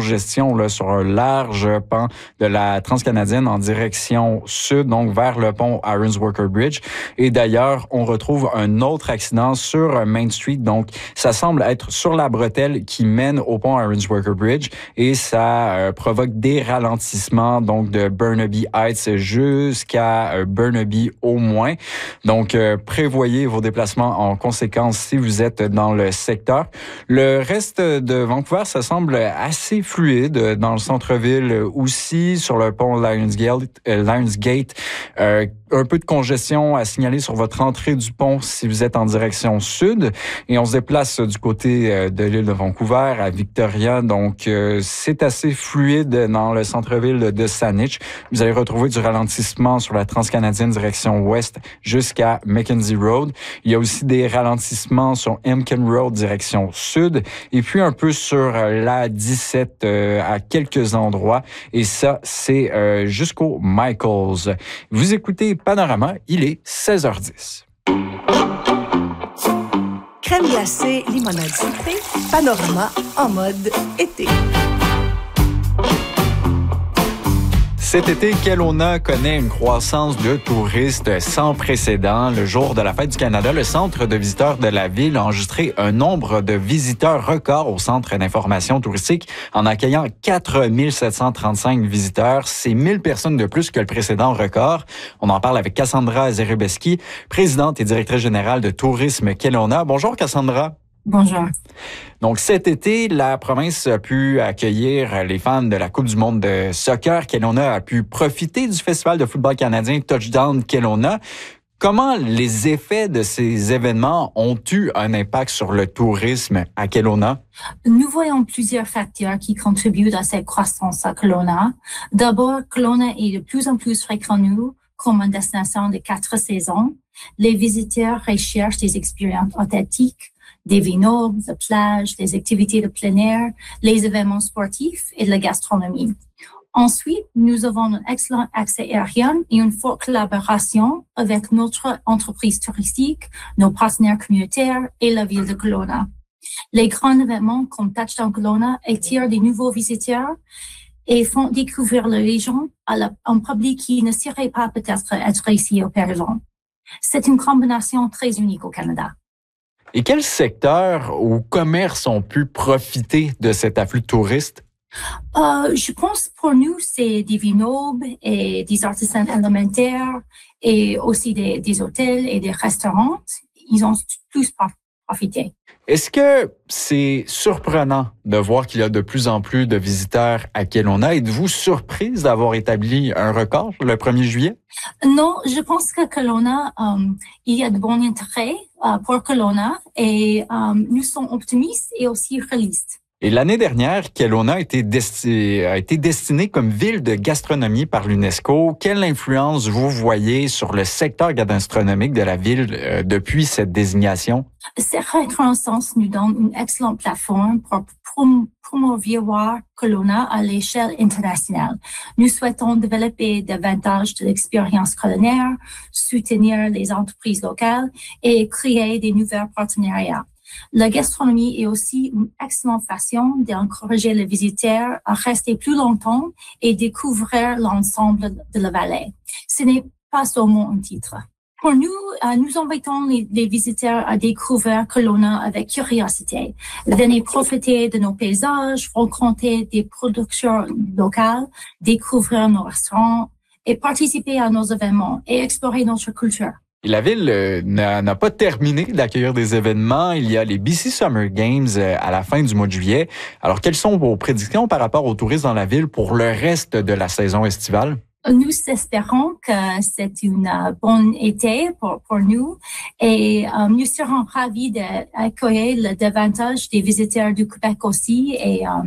congestion là, sur un large pan de la Transcanadienne en direction sud, donc vers le pont Irons Worker Bridge. Et d'ailleurs, on retrouve un autre accident sur Main Street. Donc, ça semble être sur la bretelle qui mène au pont Irons Worker Bridge et ça provoque des ralentissements donc de Burnaby Heights jusqu'à Burnaby au moins. Donc, prévoyez vos déplacements en conséquence si vous êtes dans le secteur. Le reste de Vancouver, ça semble assez fluide dans le centre-ville aussi, sur le pont Lionsgate. Un peu de congestion à signaler sur votre entrée du pont si vous êtes en direction sud. Et on se déplace du côté de l'île de Vancouver à Victoria. Donc, c'est assez fluide dans le centre-ville de Saanich. Vous allez retrouver du ralentissement sur la Transcanadienne direction ouest jusqu'à Mackenzie Road. Il y a aussi des ralentissements sur Emken Road direction sud. Et puis un peu sur la 17 à quelques endroits. Et ça, c'est jusqu'au Michaels. Vous écoutez Panorama, il est 16h10. Crème glacée, limonade sucrée, Panorama en mode été. Cet été, Kelowna connaît une croissance de touristes sans précédent. Le jour de la Fête du Canada, le centre de visiteurs de la ville a enregistré un nombre de visiteurs record au centre d'information touristique en accueillant 4 735 visiteurs. C'est 1000 personnes de plus que le précédent record. On en parle avec Cassandra Zerubeski, présidente et directrice générale de Tourisme Kelowna. Bonjour Cassandra. Bonjour. Donc, cet été, la province a pu accueillir les fans de la Coupe du monde de soccer. Kelowna a pu profiter du festival de football canadien Touchdown Kelowna. Comment les effets de ces événements ont eu un impact sur le tourisme à Kelowna? Nous voyons plusieurs facteurs qui contribuent à cette croissance à Kelowna. D'abord, Kelowna est de plus en plus reconnu comme une destination de 4 saisons. Les visiteurs recherchent des expériences authentiques, des vignobles, de plages, des activités de plein air, les événements sportifs et de la gastronomie. Ensuite, nous avons un excellent accès aérien et une forte collaboration avec notre entreprise touristique, nos partenaires communautaires et la ville de Kelowna. Les grands événements comme Touchdown Kelowna attirent des nouveaux visiteurs et font découvrir la région à un public qui ne serait pas peut-être être ici auparavant. C'est une combinaison très unique au Canada. Et quels secteurs ou commerces ont pu profiter de cet afflux de touristes? Je pense pour nous, c'est des vignobles et des artisans alimentaires et aussi des hôtels et des restaurants. Ils ont tous profité. Est-ce que c'est surprenant de voir qu'il y a de plus en plus de visiteurs à Kelowna? Êtes-vous surprise d'avoir établi un record le 1er juillet? Non, je pense que Kelowna, il y a de bons intérêts pour Kelowna et nous sommes optimistes et aussi réalistes. Et l'année dernière, Kelowna a été destinée comme ville de gastronomie par l'UNESCO. Quelle influence vous voyez sur le secteur gastronomique de la ville depuis cette désignation? Cette reconnaissance nous donne une excellente plateforme pour promouvoir Kelowna à l'échelle internationale. Nous souhaitons développer davantage de l'expérience culinaire, soutenir les entreprises locales et créer des nouveaux partenariats. La gastronomie est aussi une excellente façon d'encourager les visiteurs à rester plus longtemps et découvrir l'ensemble de la vallée. Ce n'est pas seulement un titre. Pour nous, nous invitons les visiteurs à découvrir Kelowna avec curiosité. Venez profiter de nos paysages, rencontrer des productions locales, découvrir nos restaurants et participer à nos événements et explorer notre culture. La ville n'a pas terminé d'accueillir des événements. Il y a les BC Summer Games à la fin du mois de juillet. Alors, quelles sont vos prédictions par rapport aux touristes dans la ville pour le reste de la saison estivale? Nous espérons que c'est une bonne été pour nous et nous serons ravis d'accueillir davantage des visiteurs du Québec aussi et